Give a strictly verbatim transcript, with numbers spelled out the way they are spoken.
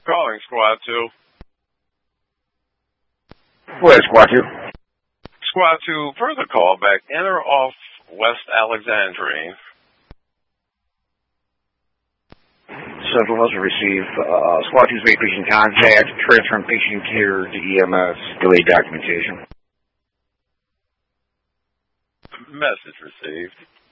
Calling Squad two. Where's Squad two? Squad two, further call back. Enter off West Alexandrine. Central has received uh, Squad two's made patient contact, transferring patient care to E M S, delayed documentation. Message received.